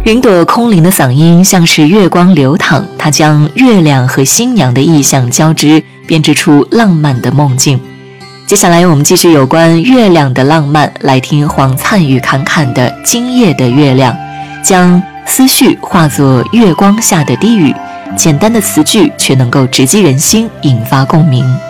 云朵空灵的嗓音像是月光流淌，它将月亮和新娘的意象交织，编织出浪漫的梦境。接下来我们继续有关月亮的浪漫，来听黄灿与侃侃的《今夜的月亮》，将思绪化作月光下的低语，简单的词句却能够直击人心，引发共鸣。